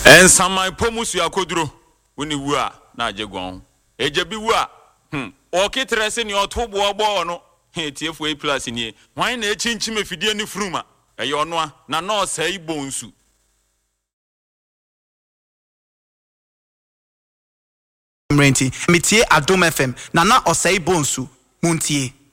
And some my pomus ya kodro when you were na jagon. Ejabi wa or kitres in your two no TFA plus in ye. Why na change me fidie ni fruma? A yonwa na no say bonsu. Mrenti, mitie Adom FM, na osei bonsu, muntie.